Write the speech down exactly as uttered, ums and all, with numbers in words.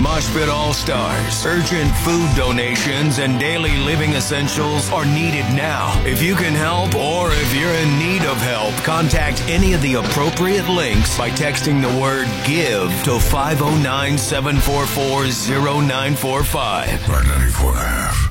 Mosh Pit All-Stars. Urgent food donations and daily living essentials are needed now. If you can help or if you're in need of help, contact any of the appropriate links by texting the word GIVE to five oh nine, seven four four, oh nine four five. ninety-four and a half.